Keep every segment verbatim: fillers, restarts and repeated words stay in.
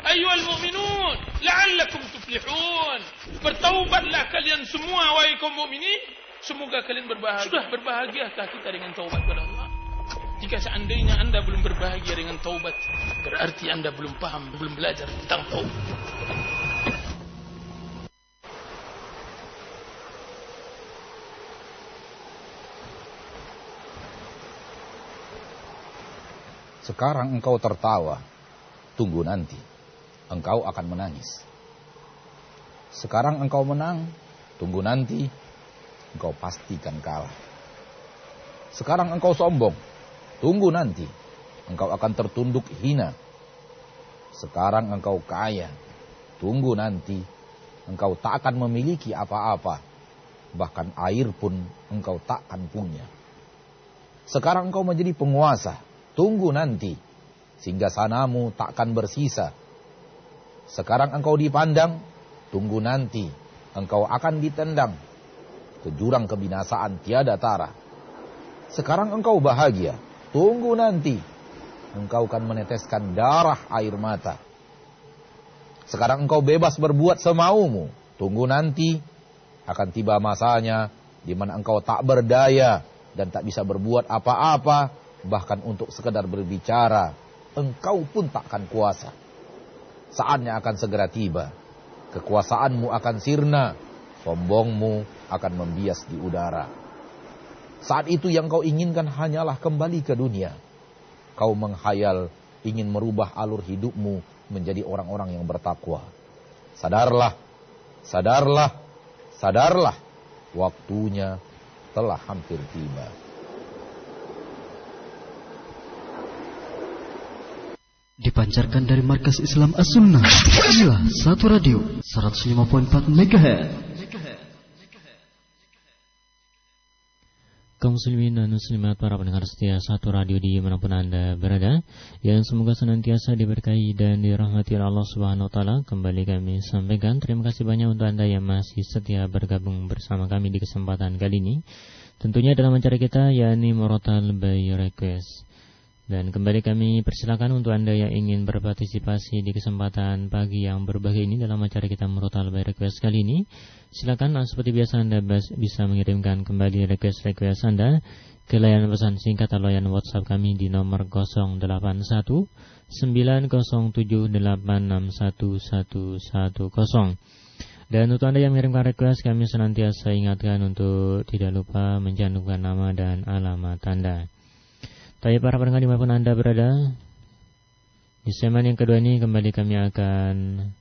Ayyuhal mu'minun, la'allakum tuflihun. Bertaubatlah kalian semua wahai kaum mukminin, semoga kalian berbahagia. Sudah berbahagiakah kita dengan taubat kepada Allah? Jika seandainya Anda belum berbahagia dengan taubat, berarti Anda belum paham, belum belajar tentang taubat. Sekarang engkau tertawa, tunggu nanti engkau akan menangis. Sekarang engkau menang, tunggu nanti engkau pastikan kalah. Sekarang engkau sombong, tunggu nanti engkau akan tertunduk hina. Sekarang engkau kaya, tunggu nanti engkau tak akan memiliki apa-apa. Bahkan air pun engkau tak akan punya. Sekarang engkau menjadi penguasa, tunggu nanti singgasanamu tak akan bersisa. Sekarang engkau dipandang, tunggu nanti engkau akan ditendang ke jurang kebinasaan tiada tara. Sekarang engkau bahagia, tunggu nanti engkau akan meneteskan darah air mata. Sekarang engkau bebas berbuat semaumu, tunggu nanti akan tiba masanya di mana engkau tak berdaya dan tak bisa berbuat apa-apa. Bahkan untuk sekedar berbicara, engkau pun takkan kuasa. Saatnya akan segera tiba. Kekuasaanmu akan sirna, sombongmu akan membias di udara. Saat itu yang kau inginkan hanyalah kembali ke dunia. Kau menghayal ingin merubah alur hidupmu menjadi orang-orang yang bertakwa. Sadarlah, sadarlah, sadarlah. Waktunya telah hampir tiba. Dipancarkan dari Markas Islam As-Sunnah. Inilah Satu Radio seratus lima koma empat megahertz. Kaum muslimin dan muslimat, para pendengar setia Satu Radio di manapun Anda berada, yang semoga senantiasa diberkahi dan dirahmati Allah Subhanahu wa taala. Kembali kami sampaikan terima kasih banyak untuk Anda yang masih setia bergabung bersama kami di kesempatan kali ini. Tentunya dalam acara kita yakni Murotal by Request. Dan kembali kami persilakan untuk Anda yang ingin berpartisipasi di kesempatan pagi yang berbahagia ini dalam acara kita Murotal by Request kali ini. Silakan seperti biasa Anda bisa mengirimkan kembali request-request Anda ke layanan pesan singkat atau layanan WhatsApp kami di nomor nol delapan satu sembilan nol tujuh delapan enam satu satu satu nol. Dan untuk Anda yang mengirimkan request, kami senantiasa ingatkan untuk tidak lupa mencantumkan nama dan alamat Anda. Tapi para pendengar dimanapun Anda berada, di segmen yang kedua ini kembali kami akan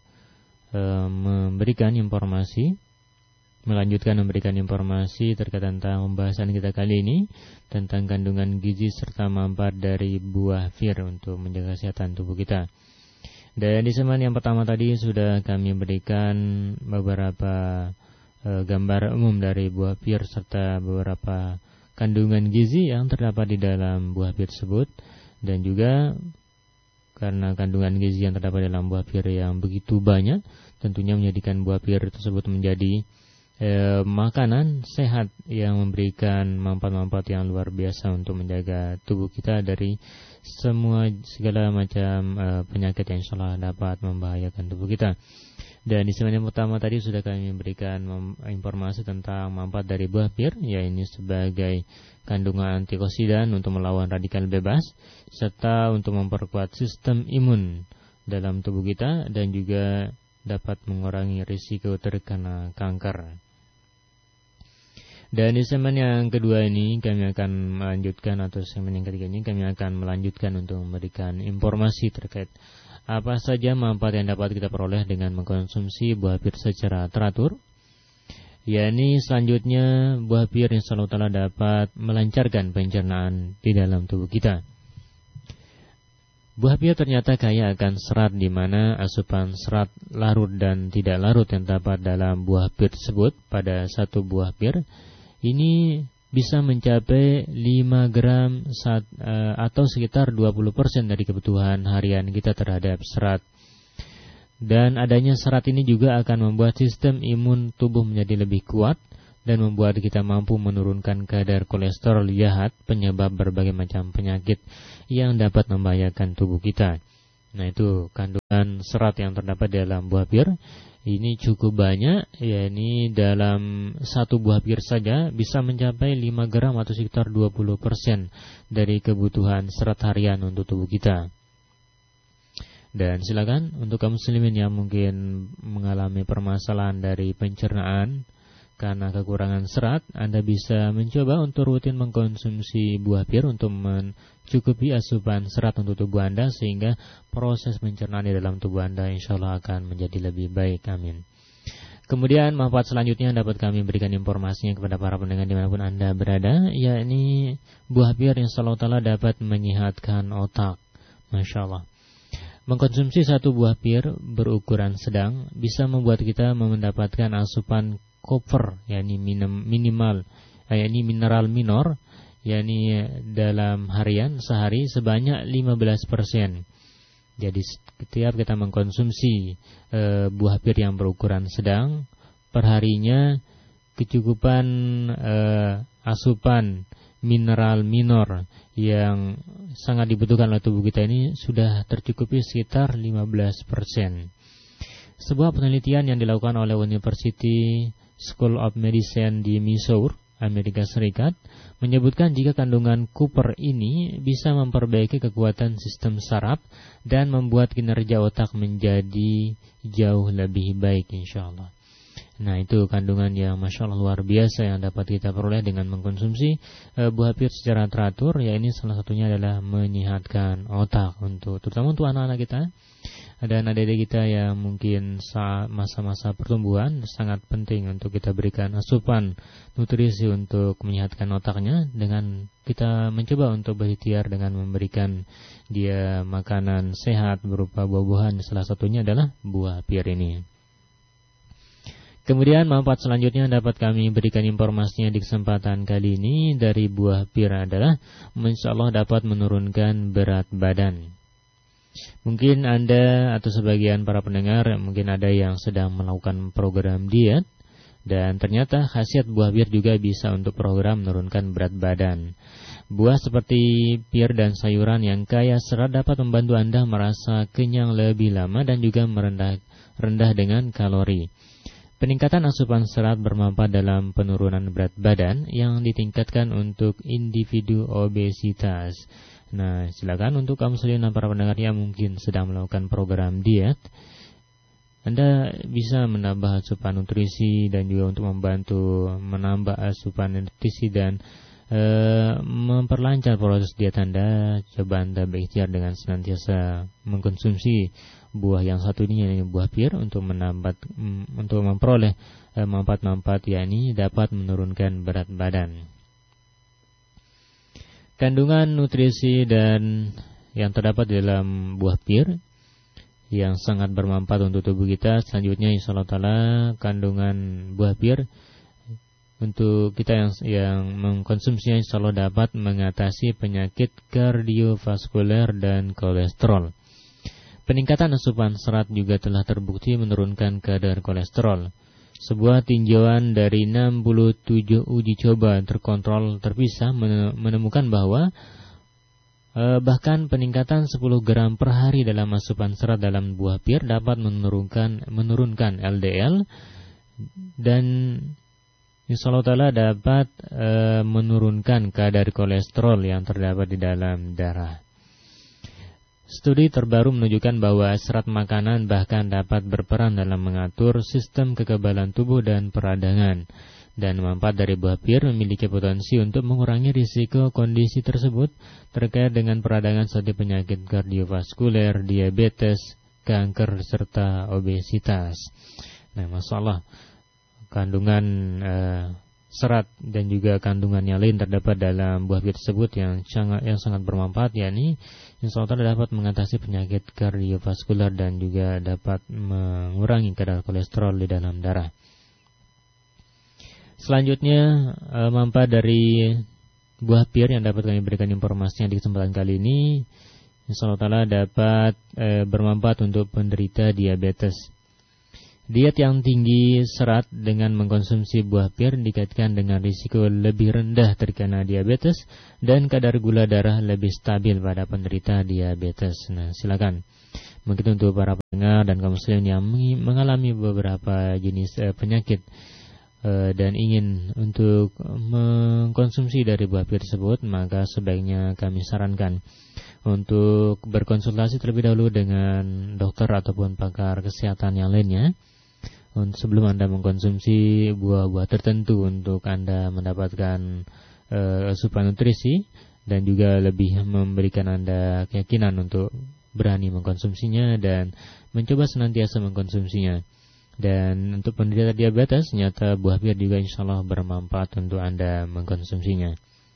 e, memberikan informasi, melanjutkan memberikan informasi terkait tentang pembahasan kita kali ini tentang kandungan gizi serta manfaat dari buah fir untuk menjaga kesehatan tubuh kita. Dan di segmen yang pertama tadi sudah kami berikan beberapa e, gambar umum dari buah fir serta beberapa kandungan gizi yang terdapat di dalam buah pir tersebut. Dan juga karena kandungan gizi yang terdapat dalam buah pir yang begitu banyak, tentunya menjadikan buah pir tersebut menjadi eh, makanan sehat yang memberikan manfaat-manfaat yang luar biasa untuk menjaga tubuh kita dari semua segala macam eh, penyakit yang insyaallah dapat membahayakan tubuh kita. Dan di segmen yang pertama tadi sudah kami memberikan informasi tentang manfaat dari buah pir, yaitu sebagai kandungan antioksidan untuk melawan radikal bebas, serta untuk memperkuat sistem imun dalam tubuh kita, dan juga dapat mengurangi risiko terkena kanker. Dan di segmen yang kedua ini kami akan melanjutkan, atau segmen yang ketiga ini kami akan melanjutkan untuk memberikan informasi terkait apa saja manfaat yang dapat kita peroleh dengan mengkonsumsi buah pir secara teratur. yakni selanjutnya buah pir insyaallah taala dapat melancarkan pencernaan di dalam tubuh kita. Buah pir ternyata kaya akan serat, di mana asupan serat larut dan tidak larut yang terdapat dalam buah pir tersebut pada satu buah pir ini bisa mencapai lima gram saat, uh, atau sekitar dua puluh persen dari kebutuhan harian kita terhadap serat. Dan adanya serat ini juga akan membuat sistem imun tubuh menjadi lebih kuat dan membuat kita mampu menurunkan kadar kolesterol jahat, penyebab berbagai macam penyakit yang dapat membahayakan tubuh kita. Nah, itu kandungan serat yang terdapat dalam buah pir. Ini cukup banyak, yakni dalam satu buah pir saja bisa mencapai lima gram atau sekitar dua puluh persen dari kebutuhan serat harian untuk tubuh kita. Dan silakan untuk kaum muslimin yang mungkin mengalami permasalahan dari pencernaan karena kekurangan serat, Anda bisa mencoba untuk rutin mengkonsumsi buah pir untuk mencukupi asupan serat untuk tubuh Anda, sehingga proses pencernaan di dalam tubuh Anda insya Allah akan menjadi lebih baik. Amin. Kemudian manfaat selanjutnya dapat kami berikan informasinya kepada para pendengar dimanapun Anda berada, yakni buah pir insya Allah ta'ala dapat menyehatkan otak. Masya Allah. Mengkonsumsi satu buah pir berukuran sedang bisa membuat kita mendapatkan asupan koper, yakni minimal, yakni mineral minor, yakni dalam harian sehari sebanyak lima belas persen. Jadi setiap kita mengkonsumsi e, buah pir yang berukuran sedang, perharinya kecukupan e, asupan mineral minor yang sangat dibutuhkan oleh tubuh kita ini sudah tercukupi sekitar lima belas persen. Sebuah penelitian yang dilakukan oleh University School of Medicine di Missouri, Amerika Serikat, menyebutkan jika kandungan kuper ini bisa memperbaiki kekuatan sistem saraf dan membuat kinerja otak menjadi jauh lebih baik insyaallah. Nah, itu kandungan yang Masya Allah luar biasa yang dapat kita peroleh dengan mengkonsumsi e, buah pir secara teratur. Ya, ini salah satunya adalah menyehatkan otak, untuk terutama untuk anak-anak kita dan adik-adik kita yang mungkin saat masa-masa pertumbuhan. Sangat penting untuk kita berikan asupan nutrisi untuk menyehatkan otaknya, dengan kita mencoba untuk berikhtiar dengan memberikan dia makanan sehat berupa buah-buahan. Salah satunya adalah buah pir ini. Kemudian manfaat selanjutnya dapat kami berikan informasinya di kesempatan kali ini dari buah pir adalah insyaallah dapat menurunkan berat badan. Mungkin Anda atau sebagian para pendengar mungkin ada yang sedang melakukan program diet, dan ternyata khasiat buah pir juga bisa untuk program menurunkan berat badan. Buah seperti pir dan sayuran yang kaya serat dapat membantu Anda merasa kenyang lebih lama dan juga merendah rendah dengan kalori. Peningkatan asupan serat bermanfaat dalam penurunan berat badan yang ditingkatkan untuk individu obesitas. Nah, silakan untuk kaum muslimin dan para pendengar yang mungkin sedang melakukan program diet, Anda bisa menambah asupan nutrisi dan juga untuk membantu menambah asupan nutrisi dan e, memperlancar proses diet Anda. Coba Anda berikhtiar dengan senantiasa mengkonsumsi buah yang satu ini, yakni buah pir, untuk menambah untuk memperoleh e, manfaat-manfaat, yakni dapat menurunkan berat badan. Kandungan nutrisi dan yang terdapat di dalam buah pir yang sangat bermanfaat untuk tubuh kita. Selanjutnya insyaallah taala kandungan buah pir untuk kita yang yang mengkonsumsinya insyaallah dapat mengatasi penyakit kardiovaskuler dan kolesterol. Peningkatan asupan serat juga telah terbukti menurunkan kadar kolesterol. Sebuah tinjauan dari enam puluh tujuh uji coba terkontrol terpisah menemukan bahwa eh, bahkan peningkatan sepuluh gram per hari dalam asupan serat dalam buah pir dapat menurunkan menurunkan L D L dan insyaallah taala dapat e, menurunkan kadar kolesterol yang terdapat di dalam darah. Studi terbaru menunjukkan bahwa serat makanan bahkan dapat berperan dalam mengatur sistem kekebalan tubuh dan peradangan. Dan manfaat dari buah pir memiliki potensi untuk mengurangi risiko kondisi tersebut terkait dengan peradangan seperti penyakit kardiovaskuler, diabetes, kanker, serta obesitas. Nah, masalah kandungan eh, serat dan juga kandungan yang lain terdapat dalam buah pir tersebut yang sangat yang sangat bermanfaat, yakni insyaallah dapat mengatasi penyakit kardiovaskuler dan juga dapat mengurangi kadar kolesterol di dalam darah. Selanjutnya eh, manfaat dari buah pir yang dapat kami berikan informasinya di kesempatan kali ini, insyaallah taala dapat eh, bermanfaat untuk penderita diabetes. Diet yang tinggi serat dengan mengkonsumsi buah pir dikaitkan dengan risiko lebih rendah terkena diabetes dan kadar gula darah lebih stabil pada penderita diabetes. Nah, silakan Mungkin untuk para pendengar dan kaum muslimin yang mengalami beberapa jenis eh, penyakit eh, dan ingin untuk mengkonsumsi dari buah pir tersebut, maka sebaiknya kami sarankan untuk berkonsultasi terlebih dahulu dengan dokter ataupun pakar kesehatan yang lainnya sebelum Anda mengkonsumsi buah-buah tertentu, untuk Anda mendapatkan uh, asupan nutrisi dan juga lebih memberikan Anda keyakinan untuk berani mengkonsumsinya dan mencoba senantiasa mengkonsumsinya. Dan untuk penderita diabetes, ternyata buah pir juga insya Allah bermanfaat untuk Anda mengkonsumsinya.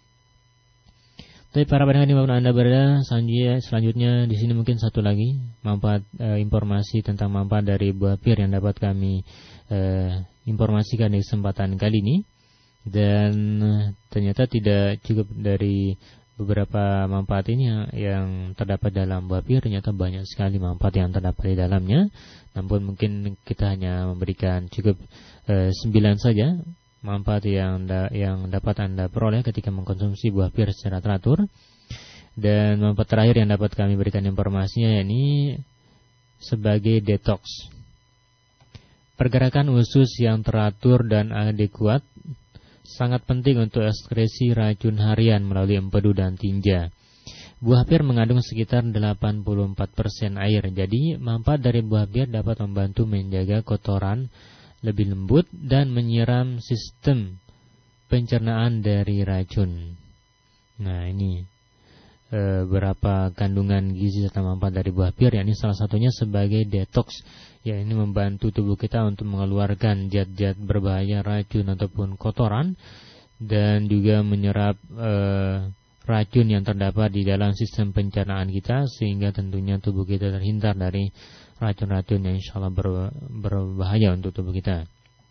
Tapi para pendengar dimanapun Anda berada, selanjutnya, selanjutnya di sini mungkin satu lagi manfaat e, informasi tentang manfaat dari buah pir yang dapat kami e, informasikan di kesempatan kali ini. Dan ternyata tidak cukup dari beberapa manfaat ini yang, yang terdapat dalam buah pir, ternyata banyak sekali manfaat yang terdapat di dalamnya. Namun mungkin kita hanya memberikan cukup e, sembilan saja manfaat yang da, yang dapat Anda peroleh ketika mengkonsumsi buah pir secara teratur. Dan manfaat terakhir yang dapat kami berikan informasinya yakni sebagai detox. Pergerakan usus yang teratur dan adekuat sangat penting untuk ekskresi racun harian melalui empedu dan tinja. Buah pir mengandung sekitar delapan puluh empat persen air. Jadi manfaat dari buah pir dapat membantu menjaga kotoran lebih lembut dan menyiram sistem pencernaan dari racun. Nah, ini e, berapa kandungan gizi serta manfaat dari buah pir, yakni salah satunya sebagai detox, ya ini membantu tubuh kita untuk mengeluarkan zat-zat berbahaya, racun ataupun kotoran, dan juga menyerap e, racun yang terdapat di dalam sistem pencernaan kita, sehingga tentunya tubuh kita terhindar dari racun-racun yang insya Allah ber, berbahaya untuk tubuh kita.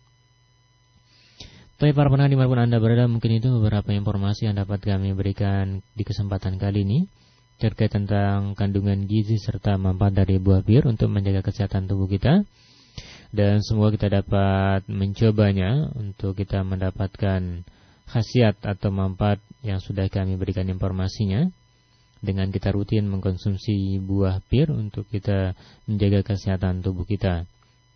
Tapi para pendengar dimanapun Anda berada, mungkin itu beberapa informasi yang dapat kami berikan di kesempatan kali ini terkait tentang kandungan gizi serta manfaat dari buah pir untuk menjaga kesehatan tubuh kita. Dan semoga kita dapat mencobanya untuk kita mendapatkan khasiat atau manfaat yang sudah kami berikan informasinya, dengan kita rutin mengkonsumsi buah pir untuk kita menjaga kesehatan tubuh kita.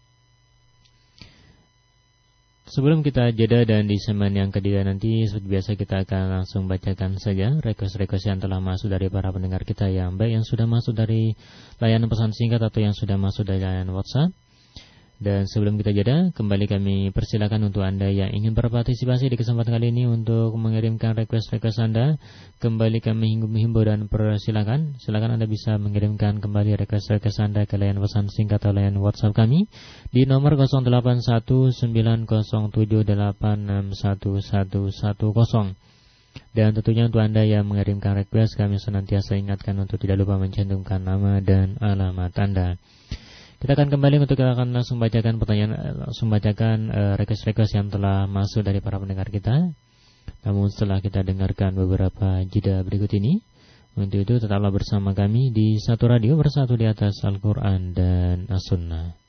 Sebelum kita jeda dan di segmen yang ketiga nanti, seperti biasa kita akan langsung bacakan saja request-request yang telah masuk dari para pendengar kita, yang baik yang sudah masuk dari layanan pesan singkat atau yang sudah masuk dari layanan WhatsApp. Dan sebelum kita jeda, kembali kami persilakan untuk Anda yang ingin berpartisipasi di kesempatan kali ini untuk mengirimkan request-request Anda. Kembali kami himbau dan persilakan. Silakan Anda bisa mengirimkan kembali request-request Anda ke layanan pesan singkat atau layanan WhatsApp kami di nomor nol delapan satu sembilan nol tujuh delapan enam satu satu satu nol. Dan tentunya untuk Anda yang mengirimkan request, kami senantiasa ingatkan untuk tidak lupa mencantumkan nama dan alamat Anda. Kita akan kembali untuk kita akan langsung bacakan pertanyaan, langsung bacakan uh, request-request yang telah masuk dari para pendengar kita. Namun setelah kita dengarkan beberapa jeda berikut ini, untuk itu tetaplah bersama kami di Satu Radio, bersatu di atas Al-Quran dan As-Sunnah.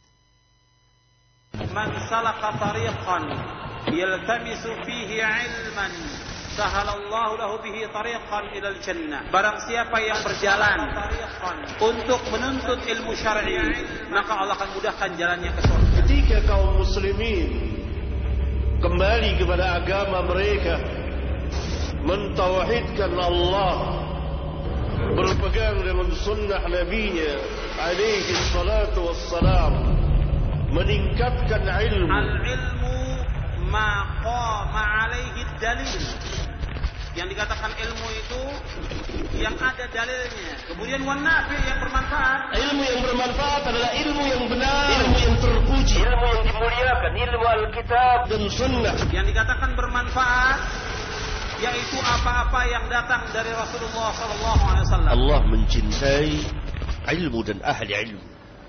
Man salaka tariqan yaltamisu fihi ilman sahalallahu lahu bihi tariqan ilal jannah. Barang siapa yang berjalan untuk menuntut ilmu syar'i, maka Allah akan mudahkan jalannya ke surga. Ketika kaum muslimin kembali kepada agama mereka, mentauhidkan Allah, berpegang dengan sunnah Nabi-Nya alaihi salatu wassalam, meningkatkan ilmu. Al-ilmu ma qama alaihi dalil. Yang dikatakan ilmu itu yang ada dalilnya. Kemudian wanafi yang bermanfaat. Ilmu yang bermanfaat adalah ilmu yang benar, ilmu yang terpuji, ilmu yang dimuliakan, ilmu Alkitab dan Sunnah. Yang dikatakan bermanfaat yaitu apa-apa yang datang dari Rasulullah sallallahu alaihi wasallam. Allah mencintai ilmu dan ahli ilmu.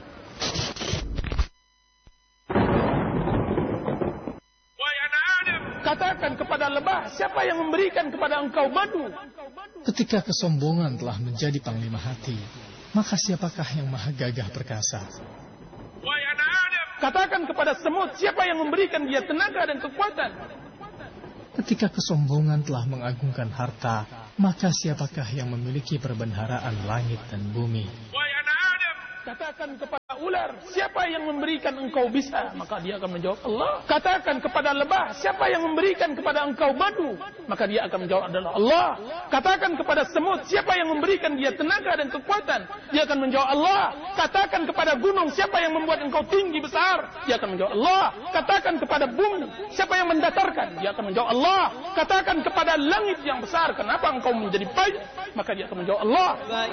Katakan kepada lebah, siapa yang memberikan kepada engkau madu? Ketika kesombongan telah menjadi panglima hati, maka siapakah yang maha gagah perkasa? Katakan kepada semut, siapa yang memberikan dia tenaga dan kekuatan? Ketika kesombongan telah mengagungkan harta, maka siapakah yang memiliki perbendaharaan langit dan bumi? Katakan kepada ular, siapa yang memberikan engkau bisa? Maka dia akan menjawab Allah. Katakan kepada lebah, siapa yang memberikan kepada engkau madu? Maka dia akan menjawab adalah Allah. Katakan kepada semut, siapa yang memberikan dia tenaga dan kekuatan? Dia akan menjawab Allah. Katakan kepada gunung, siapa yang membuat engkau tinggi besar? Dia akan menjawab Allah. Katakan kepada bumi, siapa yang mendatarkan? Dia akan menjawab Allah. Katakan kepada langit yang besar, kenapa engkau menjadi baik? Maka dia akan menjawab Allah.